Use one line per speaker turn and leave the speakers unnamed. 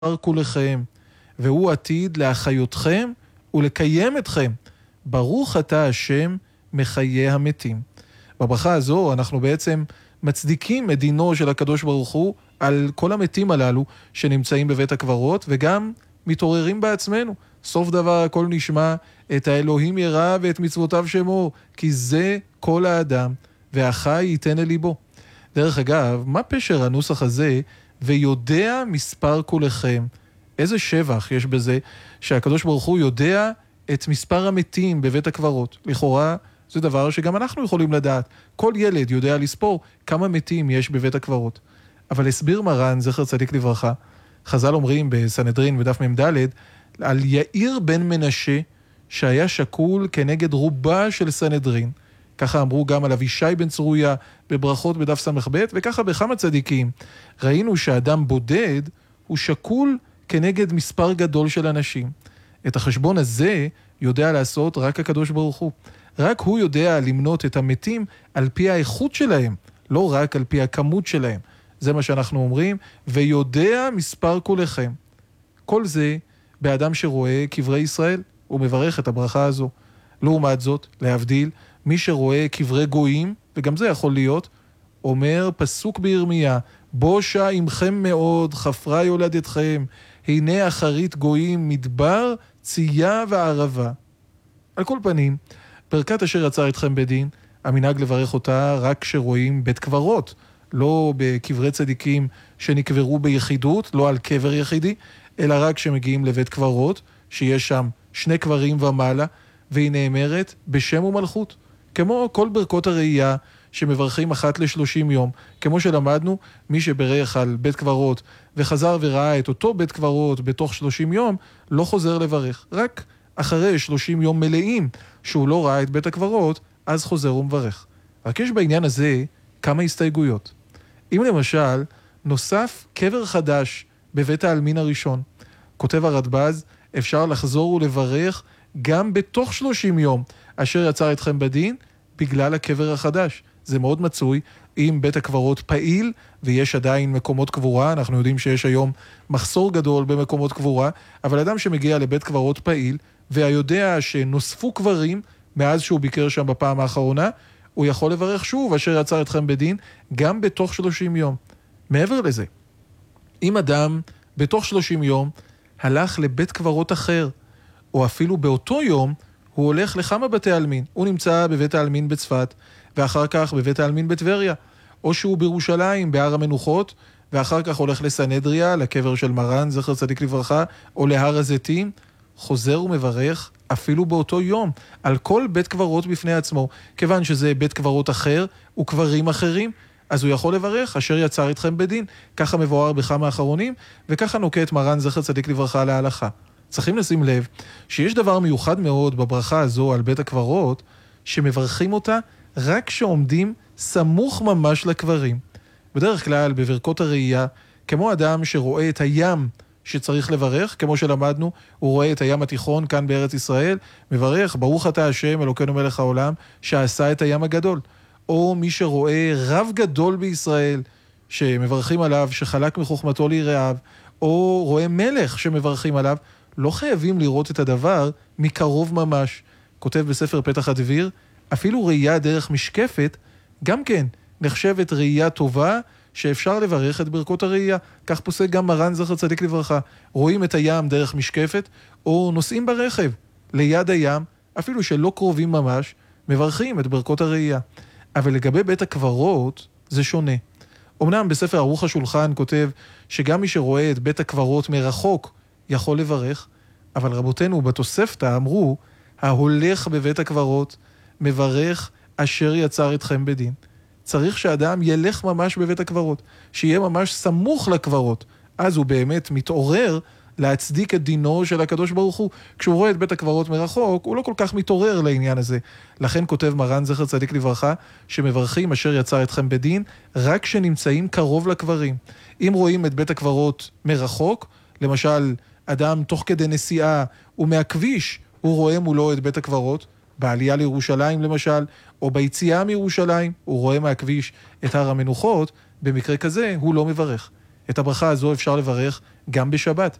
כולכם, והוא עתיד להחיותכם ולקיים אתכם. ברוך אתה השם מחיי המתים. בברכה הזו אנחנו בעצם מצדיקים את דינו של הקדוש ברוך הוא על כל המתים הללו שנמצאים בבית הקברות, וגם מתעוררים בעצמנו. סוף דבר הכל נשמע, את האלוהים ירא ואת מצוותיו שמור, כי זה כל האדם, והחי ייתן אל ליבו. דרך אגב, מה פשר הנוסח הזה, ויודע מספר כולכם? איזה שבח יש בזה שהקדוש ברוך הוא יודע את מספר המתים בבית הקברות. לכאורה זה דבר שגם אנחנו יכולים לדעת. כל ילד יודע לספור כמה מתים יש בבית הקברות. אבל הסביר מרן, זכר צדיק לברכה, חז"ל אומרים בסנהדרין בדף מ"ד, על יאיר בן מנשה שהיה שקול כנגד רובה של סנהדרין. ככה אמרו גם על אבישי בן צרויה בברכות בדף ס"ב, וככה בכמה צדיקים. ראינו שאדם בודד הוא שקול כנגד מספר גדול של אנשים. את החשבון הזה יודע לעשות רק הקדוש ברוך הוא. רק הוא יודע למנות את המתים על פי האיכות שלהם, לא רק על פי הכמות שלהם. זה מה שאנחנו אומרים, ויודע מספר כולכם. כל זה באדם שרואה קברי ישראל, הוא מברך את הברכה הזו. לעומת זאת, להבדיל, מי שרואה קברי גויים, וגם זה יכול להיות, אומר פסוק בירמיה, בושה עמכם מאוד, חפרה יולדתכם, הנה אחרית גויים, מדבר, צייה וערבה. על כל פנים, ברכת אשר יצר אתכם בדין, המנהג לברך אותה רק כשרואים בית קברות, לא בקברי צדיקים שנקברו ביחידות, לא על קבר יחידי, אלא רק כשמגיעים לבית קברות, שיש שם 2 קברים ומעלה, והיא נאמרת בשם ומלכות. כמו כל ברכות הראייה שמברכים אחת ל30 יום, כמו שלמדנו, מי שברך על בית קברות וחזר וראה את אותו בית קברות בתוך 30 יום, לא חוזר לברך. רק אחרי 30 יום מלאים שהוא לא ראה את בית הקברות, אז חוזר ומברך. רק יש בעניין הזה כמה הסתייגויות. אם למשל נוסף קבר חדש בבית העלמין הראשון, כותב הרדב"ז, אפשר לחזור ולברך גם בתוך 30 יום אשר יצר אתכם בדין בגלל הקבר החדש. זה מאוד מצוי אם בית הקברות פעיל ויש עדיין מקומות קבורה. אנחנו יודעים שיש היום מחסור גדול במקומות קבורה, אבל אדם שמגיע לבית קברות פעיל והיודע שנוספו קברים מאז שהוא ביקר שם בפעם האחרונה, הוא יכול לברך שוב אשר יצר אתכם בדין גם בתוך 30 יום. מעבר לזה, אם אדם בתוך 30 יום הלך לבית קברות אחר, או אפילו באותו יום הוא הולך לכמה בתי עלמין, הוא נמצא בבית העלמין בצפת, ואחר כך בבית העלמין בטבריה, או שהוא בירושלים בהר המנוחות, ואחר כך הולך לסנהדריה, לקבר של מרן, זכר צדיק לברכה, או להר הזיתים, חוזר ומברך אפילו באותו יום, על כל בית קברות בפני עצמו, כיוון שזה בית קברות אחר וקברים אחרים, אז הוא יכול לברך אשר יצר אתכם בדין. ככה מבואר בכמה האחרונים, וככה נוקט מרן זכר צדיק לברכה להלכה. צריכים לשים לב שיש דבר מיוחד מאוד בברכה הזו על בית הקברות, שמברכים אותה רק כשעומדים סמוך ממש לקברים. בדרך כלל בברכות הראייה, כמו אדם שרואה את הים שצריך לברך, כמו שלמדנו, הוא רואה את הים התיכון כאן בארץ ישראל, מברך ברוך אתה השם אלוקינו מלך העולם שעשה את הים הגדול. או מי שרואה רב גדול בישראל שמברכים עליו, שחלק מחוכמתו ליראיו, או רואה מלך שמברכים עליו, לא חייבים לראות את הדבר מקרוב ממש. כותב בספר פתח הדביר, אפילו ראייה דרך משקפת, גם כן נחשבת ראייה טובה שאפשר לברך את ברכות הראייה. כך פוסק גם מרן זכר צדיק לברכה. רואים את הים דרך משקפת, או נוסעים ברכב ליד הים, אפילו שלא קרובים ממש, מברכים את ברכות הראייה. אבל לגבי בית הקברות זה שונה. אמנם בספר ערוך השולחן כותב שגם מי שרואה את בית הקברות מרחוק יכול לברך, אבל רבותינו בתוספתא אמרו, ההולך בבית הקברות מברך אשר יצר אתכם בדין. צריך שאדם ילך ממש בבית הקברות, שיהיה ממש סמוך לקברות, אז הוא באמת מתעורר להצדיק את דינו של הקדוש ברוך הוא. כשהוא רואה את בית הקברות מרחוק, הוא לא כל כך מתעורר לעניין הזה. לכן כותב מרן זכר צדיק לברכה, שמברכים אשר יצר אתכם בדין, רק שנמצאים קרוב לקברים. אם רואים את בית הקברות מרחוק, למשל אדם תוך כדי נסיעה ומהכביש, הוא רואה מולו את בית הקברות, בעלייה לירושלים למשל, או ביציאה מירושלים, הוא רואה מהכביש את הר המנוחות, במקרה כזה הוא לא מברך. את הברכה הזו אפשר לברך גם בשבת.